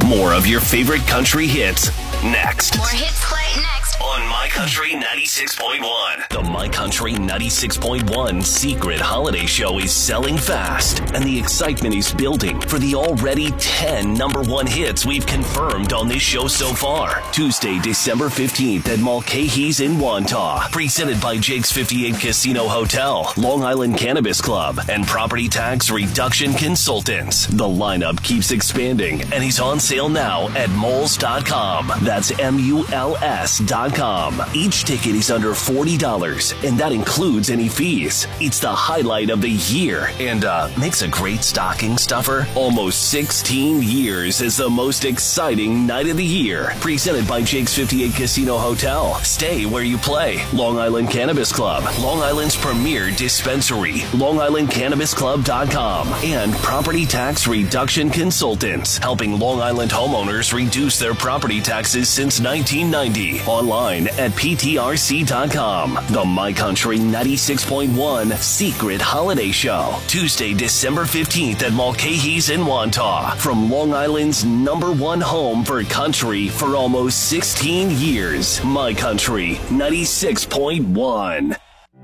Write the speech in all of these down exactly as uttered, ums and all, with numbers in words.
More of your favorite country hits next. More hits play next on My Country ninety-six point one. The My Country ninety-six point one Secret Holiday Show is selling fast, and the excitement is building for the already ten number one hits we've confirmed on this show so far. Tuesday, December fifteenth at Mulcahy's in Wantagh. Presented by Jake's fifty-eight Casino Hotel, Long Island Cannabis Club, and Property Tax Reduction Consultants. The lineup keeps expanding and is on sale now at moles dot com. That's M U L S dot com. Each ticket is under forty dollars, and that includes any fees. It's the highlight of the year and uh, makes a great stocking stuffer. Almost sixteen years as the most exciting night of the year. Presented by Jake's fifty-eight Casino Hotel. Stay where you play. Long Island Cannabis Club, Long Island's premier dispensary, long island cannabis club dot com, and Property Tax Reduction Consultants, helping Long Island homeowners reduce their property taxes since nineteen ninety. Online at P T R C dot com. The My Country ninety-six point one Secret Holiday Show. Tuesday, December fifteenth at Mulcahy's in Wantagh. From Long Island's number one home for country for almost sixteen years. My Country ninety-six point one.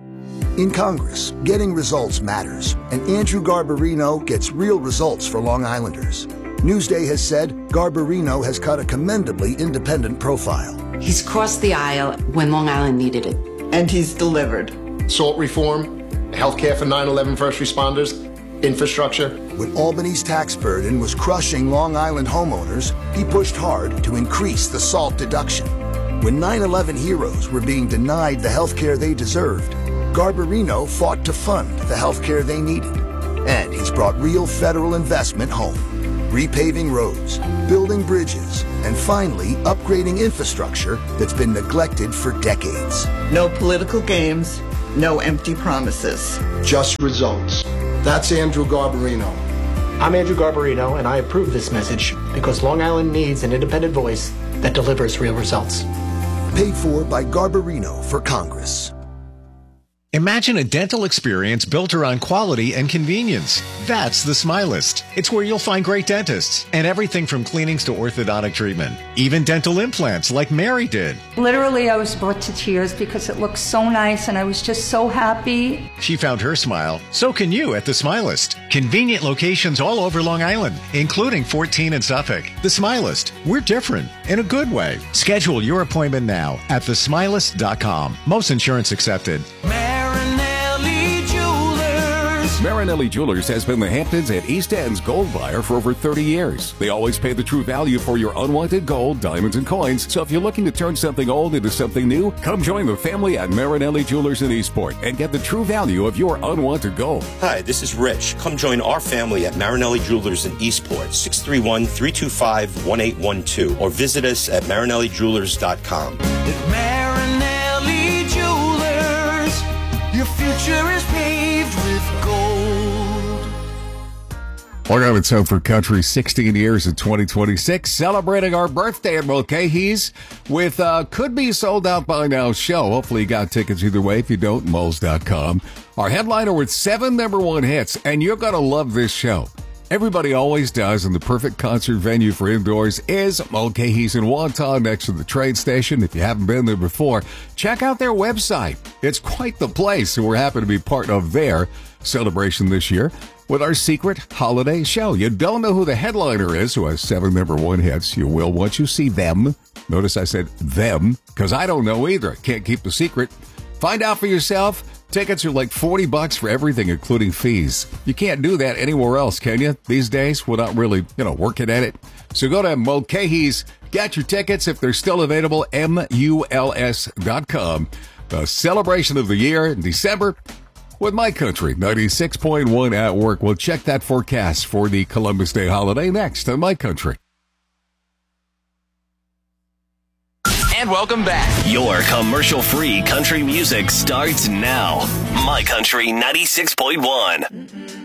In Congress, getting results matters, and Andrew Garbarino gets real results for Long Islanders. Newsday has said Garbarino has cut a commendably independent profile. He's crossed the aisle when Long Island needed it. And he's delivered. Salt reform, health care for nine eleven first responders, infrastructure. When Albany's tax burden was crushing Long Island homeowners, he pushed hard to increase the SALT deduction. When nine eleven heroes were being denied the health care they deserved, Garbarino fought to fund the health care they needed. And he's brought real federal investment home. Repaving roads, building bridges, and finally upgrading infrastructure that's been neglected for decades. No political games, no empty promises. Just results. That's Andrew Garbarino. I'm Andrew Garbarino, and I approve this message because Long Island needs an independent voice that delivers real results. Paid for by Garbarino for Congress. Imagine a dental experience built around quality and convenience. That's the Smilist. It's where you'll find great dentists and everything from cleanings to orthodontic treatment. Even dental implants like Mary did. Literally, I was brought to tears because it looked so nice and I was just so happy. She found her smile. So can you at the Smilist. Convenient locations all over Long Island, including fourteen in Suffolk. The Smilist. We're different in a good way. Schedule your appointment now at the smilist dot com. Most insurance accepted. Marinelli Jewelers has been the Hamptons and East End's gold buyer for over thirty years. They always pay the true value for your unwanted gold, diamonds, and coins. So if you're looking to turn something old into something new, come join the family at Marinelli Jewelers in Eastport and get the true value of your unwanted gold. Hi, this is Rich. Come join our family at Marinelli Jewelers in Eastport, six three one, three two five, one eight one two, or visit us at marinelli jewelers dot com. At Marinelli Jewelers, your future is paved with gold. Long Island's home for country, sixteen years in twenty twenty-six, celebrating our birthday at Mulcahy's with uh, could be sold out by now show. Hopefully you got tickets either way. If you don't, moles dot com. Our headliner with seven number one hits, and you're going to love this show. Everybody always does, and the perfect concert venue for indoors is Mulcahy's in Wantagh next to the train station. If you haven't been there before, check out their website. It's quite the place, and we're happy to be part of their celebration this year with our secret holiday show. You don't know who the headliner is who has seven number one hits. You will once you see them. Notice I said them, because I don't know either. Can't keep the secret. Find out for yourself. Tickets are like forty bucks for everything, including fees. You can't do that anywhere else, can you? These days, we're not really, you know, working at it. So go to Mulcahy's, get your tickets if they're still available, M U L S dot com. The celebration of the year in December with My Country ninety-six point one at work. We'll check that forecast for the Columbus Day holiday next on My Country. And welcome back. Your commercial-free country music starts now. My Country ninety-six point one.